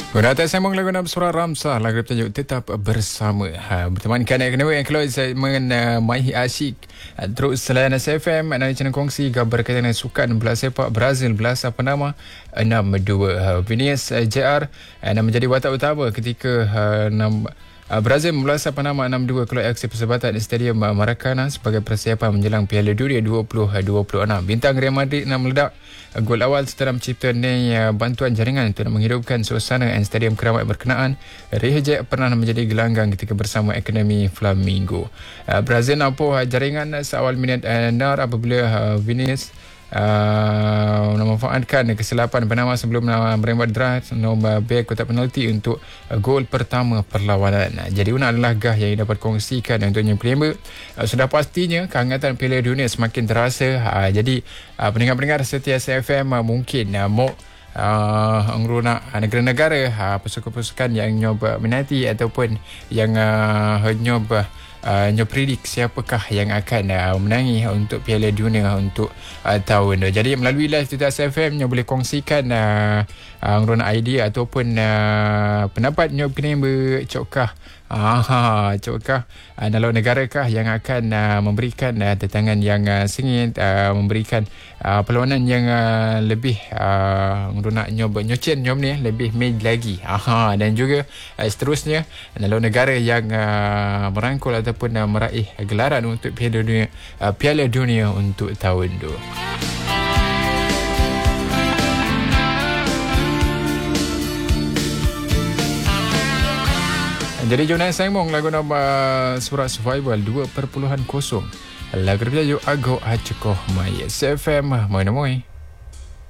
Berata sambung lagu Nam Surah Ramsah, lagu bertajuk Tetap Bersama. Bertemankan yang kedua yang keluar segmen Maihi Asyik. Terus selain SFM, anda channel kongsi gambar berkaitan dengan sukan bola sepak Brazil belas Panama 6-2. Vinicius JR menjadi watak utama ketika Brazil membelas Panama 6-2 keluar aksi persahabatan di Stadium Maracana sebagai persiapan menjelang Piala Dunia 2026. Bintang Real Madrid meledak gol awal setelah mencipta bantuan jaringan untuk menghidupkan suasana di stadium keramat berkenaan. Real pernah menjadi gelanggang ketika bersama Akademi Flamengo. Brazil nampuh jaringan seawal minit nar apabila Vinicius memanfaatkan kesilapan Panama sebelum merembat drive nombor back kotak penalti untuk gol pertama perlawanan. Jadi ini adalah gah yang dapat kongsikan untuk yang Premier. Sudah pastinya kehangatan Piala Dunia semakin terasa. Jadi pendengar-pendengar setia SFM mungkin mau nak negara-negara pasukan-pasukan yang nyoba minati ataupun yang nyoba predik siapakah yang akan menangi untuk Piala Dunia untuk tahun ni. Jadi melalui live Twitter SFM boleh kongsikan merona idea ataupun pendapat nyob kena bercokkah dalam negarakah yang akan memberikan tantangan yang sengit, memberikan perlawanan yang lebih nak nyocen ni lebih made lagi. Dan juga seterusnya dalam negara yang merangkul ataupun meraih gelaran untuk Piala Dunia untuk tahun tu. Jadi Jonas Simon lagu nama Surat Survival 2.0. Lagu bertajuk Ago Acekoh Mai SFM Moy.